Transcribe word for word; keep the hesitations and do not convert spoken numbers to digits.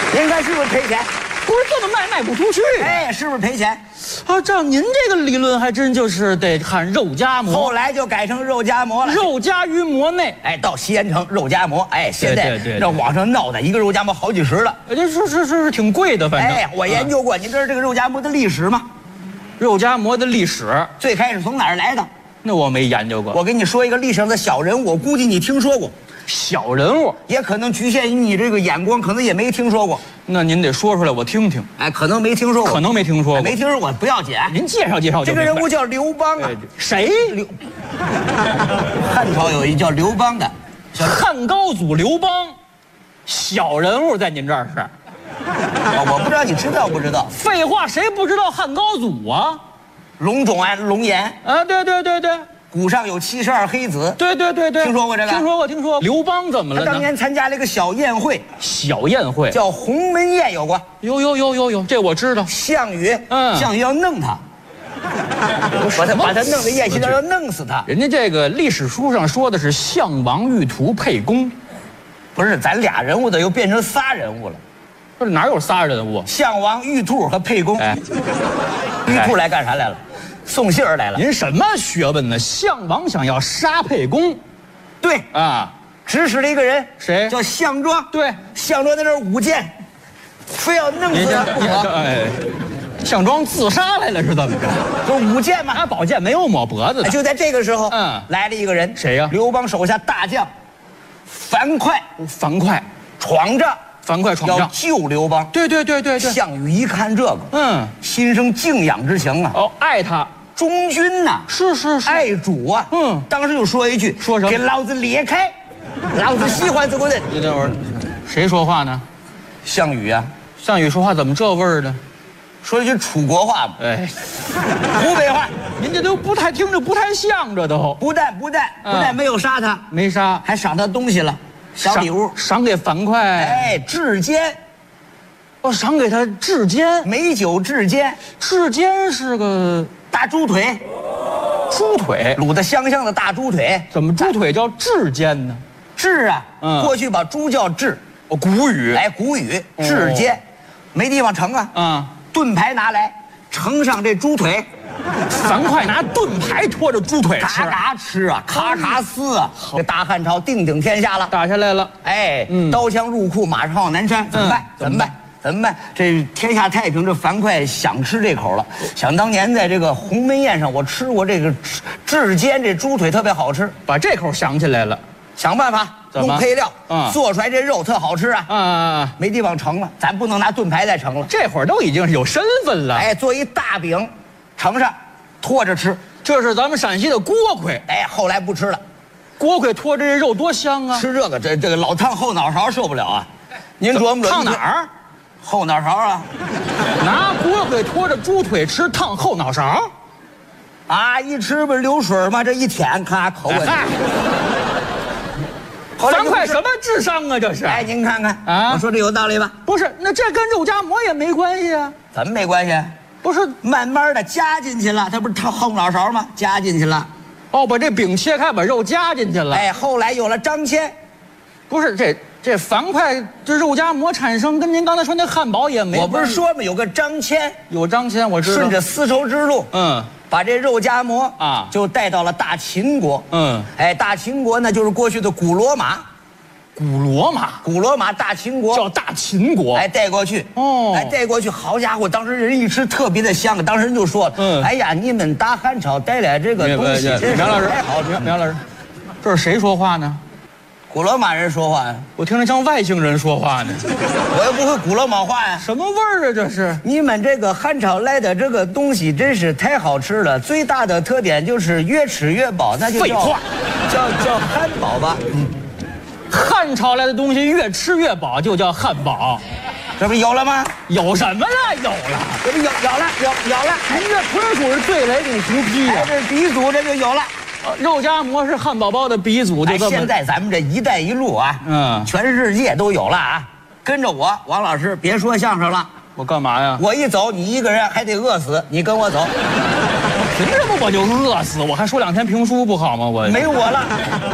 您看是不是赔钱？ 不是这么卖卖不出去。 哎，是不是赔钱？ 啊，照您这个理论，还真就是得看肉夹馍。 后来就改成肉夹馍了， 肉夹于馍内。 哎，到西安城肉夹馍，哎，现在对对对这网上闹的一个肉夹馍好几十了。 这是是是是挺贵的，反正。 哎，我研究过，您知道这个肉夹馍的历史吗？ 肉夹馍的历史， 最开始从哪儿来的？ 那我没研究过。 我给你说一个历史上的小人物，我估计你听说过， 小人物， 也可能局限于你这个眼光，可能也没听说过。 那您得说出来，我听听。 哎，可能没听说过， 可能没听说过， 哎没听说过不要紧。 您介绍介绍就这个人物叫刘邦啊。 谁？ 刘。汉朝有一叫刘邦的， 汉高祖刘邦，小人物在您这儿是？ 啊，我不知道你知道不知道？ 废话，谁不知道汉高祖啊？ 龙种啊，龙颜啊，对对对对， 骨上有七十二黑子。 对对对对， 听说过这个？ 听说过，听说过。刘邦怎么了呢？ 他当年参加了一个小宴会， 小宴会叫鸿门宴，有过。 有有有有有，这我知道。 项羽， 嗯， 项羽要弄他，把他把他弄到宴席上要弄死他。 人家这个历史书上说的是项王玉图沛公， 不是咱俩人物的又变成仨人物了。 不是哪有仨人物？ 项王、玉兔和沛公。 哎， 玉兔来干啥来了？送信儿来了。 您什么学问呢？项王想要杀沛公， 对啊， 指使了一个人， 谁？ 叫项庄。 对， 项庄在那儿舞剑，非要弄死他不可。 哎，项庄自杀来了是怎么着？ 就是舞剑嘛， 他宝剑没有抹脖子的。 就在这个时候， 嗯， 来了一个人， 谁呀？ 刘邦手下大将樊哙。 樊哙闯着。 樊哙闯要帐救刘邦。 对对对对对。 项羽一看这个， 嗯， 心生敬仰之情啊。 哦，爱他。 忠君呐， 是是是， 爱主啊。 嗯， 当时就说一句， 说什么？ 给老子裂开，老子喜欢这个人。 你等会儿，谁说话呢？ 项羽啊。 项羽说话怎么这味儿呢？ 说一句楚国话吧。 哎， 湖北话。 您这都不太听着不太像，这都。 不但不但不但没有杀他， 没杀， 还赏他东西了，小礼物， 赏给樊哙。 哎，至坚。 哦，赏给他至坚， 美酒至坚。 至坚是个大猪腿， 猪腿卤的香香的大猪腿。 怎么猪腿叫至坚呢？ 至啊， 嗯， 过去把猪叫至， 哦，古语， 哎，古语至坚，没地方盛啊， 啊， 盾牌拿来，盛上这猪腿。 樊哙拿盾牌拖着猪腿吃， 嘎嘎吃啊，咔咔撕啊，这大汉朝定鼎天下了， 打下来了。 哎，刀枪入库，马上往南山，怎么办？怎么办？怎么办？这天下太平，这樊哙想吃这口了。想当年在这个鸿门宴上，我吃过这个至坚这猪腿，特别好吃， 把这口想起来了， 想办法用配料， 嗯， 做出来这肉特好吃啊。 啊， 没地方盛了，咱不能拿盾牌再盛了。 这会儿都已经是有身份了。 哎，做一大饼，盛上，拖着吃。 这是咱们陕西的锅盔。 哎，后来不吃了， 锅盔拖着这肉多香啊！ 吃这个这这个老烫后脑勺受不了啊。您琢磨琢磨， 烫哪儿？ 后脑勺啊！ 拿锅盔拖着猪腿吃，烫后脑勺， 啊，一吃不是流水吗？这一舔，咔口吻。 樊哙什么智商啊？这是？ 哎，您看看啊， 我说这有道理吧？ 不是，那这跟肉夹馍也没关系啊。 怎么没关系？ 不是， 慢慢的加进去了，它不是烫后脑勺吗？加进去了。 哦，把这饼切开，把肉加进去了。 哎，后来有了张骞。 不是这。这樊哙这肉夹馍产生，跟您刚才说那汉堡也没。 我不是说吗？有个张骞， 有张骞，我知道。 顺着丝绸之路， 嗯， 把这肉夹馍啊， 就带到了大秦国。 嗯， 哎，大秦国呢，就是过去的古罗马。 古罗马， 古罗马大秦国叫大秦国。 哎，带过去。 哦， 哎，带过去，好家伙，当时人一吃特别的香，当时人就说了，嗯，哎呀，你们大汉朝带来这个东西，真是苗老师， 太好吃。 苗老师，这是谁说话呢？ 古罗马人说话呀， 我听着像外星人说话呢。 我又不会古罗马话呀。 什么味儿啊？这是你们这个汉朝来的这个东西真是太好吃了，最大的特点就是越吃越饱，那就叫废话， 叫叫汉堡吧。嗯， 汉朝来的东西越吃越饱，就叫汉堡。 这不有了吗？ 有什么了？有了， 这不有有了有有了。 您这纯属是对雷公胡批呀！ 这鼻祖这就有了。 肉夹馍是汉堡包的鼻祖，就这么。 现在咱们这一带一路啊，嗯，全世界都有了啊。跟着我，王老师，别说相声了。 我干嘛呀？ 我一走，你一个人还得饿死。你跟我走， 凭什么我就饿死？我还说两天评书不好吗？我没我了。